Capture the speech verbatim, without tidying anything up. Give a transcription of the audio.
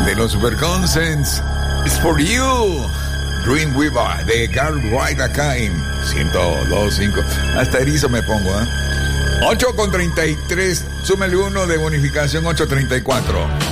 de los Superconsens. It's for you. Dream Weaver de Carl Wright acá en ciento dos punto cinco. Hasta erizo me pongo, ¿eh? ocho con treinta y tres. Súmele uno de bonificación, ocho treinta y cuatro.